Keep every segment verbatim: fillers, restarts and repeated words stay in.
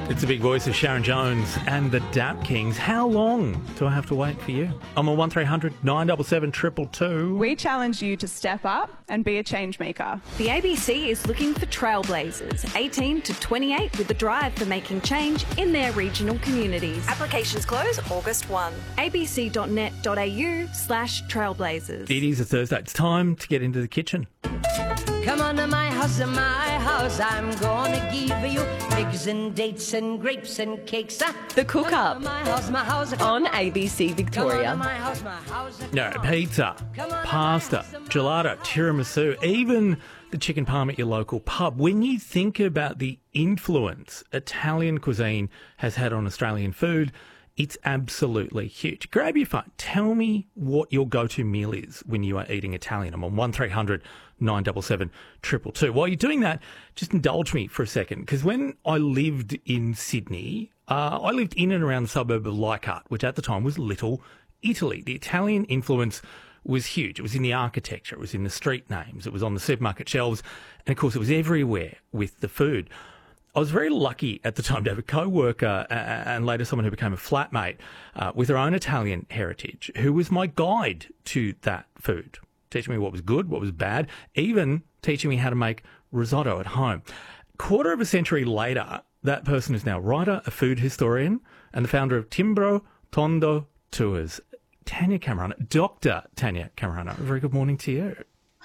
It's the big voice of Sharon Jones and the Dap Kings. How long do I have to wait for you? I'm on one three hundred nine seven seven two two two. We challenge you to step up and be a change maker. The A B C is looking for trailblazers, eighteen to twenty-eight, with a drive for making change in their regional communities. Applications close August first. a b c dot net dot a u slash trailblazers. It is a Thursday. It's time to get into the kitchen. Come on to my house, my house, I'm gonna give you figs and dates and grapes and cakes. The Cook Up My house, my house, on A B C Victoria. my house, my house. No, pizza, pasta, gelato, tiramisu, even the chicken parm at your local pub. When you think about the influence Italian cuisine has had on Australian food, it's absolutely huge. Grab your phone. Tell me what your go-to meal is when you are eating Italian. I'm on one three hundred nine seven seven two two two. While you're doing that, just indulge me for a second, because when I lived in Sydney, uh, I lived in and around the suburb of Leichhardt, which at the time was Little Italy. The Italian influence was huge. It was in the architecture, it was in the street names, it was on the supermarket shelves, and of course it was everywhere with the food. I was very lucky at the time to have a co-worker uh, and later someone who became a flatmate uh, with her own Italian heritage, who was my guide to that food, teaching me what was good, what was bad, even teaching me how to make risotto at home. Quarter of a century later, that person is now a writer, a food historian, and the founder of Timbro Tondo Tours. Tania Camerano, Doctor Tania Camerano, a very good morning to you.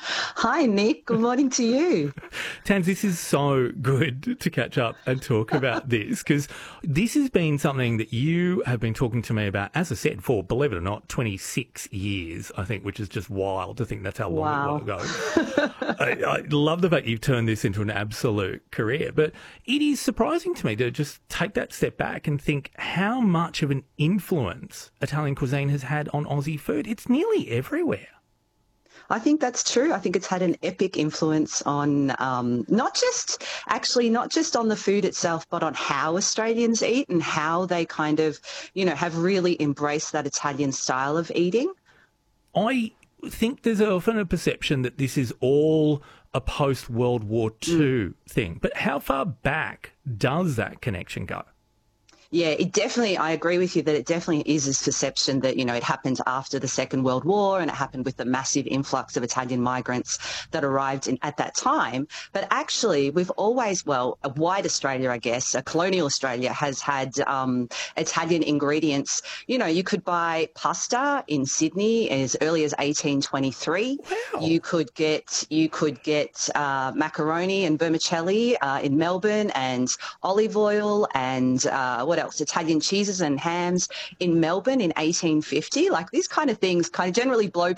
Hi, Nick. Good morning to you. Tans, this is so good to catch up and talk about this, because this has been something that you have been talking to me about, as I said, for, believe it or not, twenty-six years, I think, which is just wild to think that's how long Wow. it was ago. I, I love the fact you've turned this into an absolute career, but it is surprising to me to just take that step back and think how much of an influence Italian cuisine has had on Aussie food. It's nearly everywhere. I think that's true. I think it's had an epic influence on um, not just, actually, not just on the food itself, but on how Australians eat and how they kind of, you know, have really embraced that Italian style of eating. I think there's often a perception that this is all a post-World War Two mm. thing. But how far back does that connection go? Yeah, it definitely, I agree with you that it definitely is this perception that, you know, it happened after the Second World War and it happened with the massive influx of Italian migrants that arrived in, at that time. But actually, we've always, well, a white Australia, I guess, a colonial Australia has had um, Italian ingredients. You know, you could buy pasta in Sydney as early as eighteen twenty-three. Wow. You could get, you could get uh, macaroni and vermicelli uh, in Melbourne, and olive oil and uh, what else, Italian cheeses and hams in Melbourne in eighteen fifty. Like, these kind of things kind of generally blow